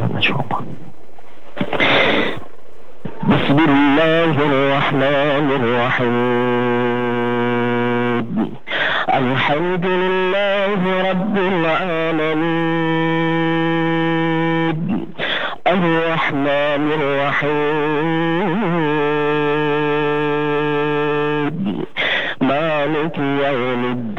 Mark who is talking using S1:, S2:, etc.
S1: إن شاء الله. بسم الله الرحمن الرحيم. الحمد لله رب العالمين، الرحمن الرحيم، مالك يوم الدين.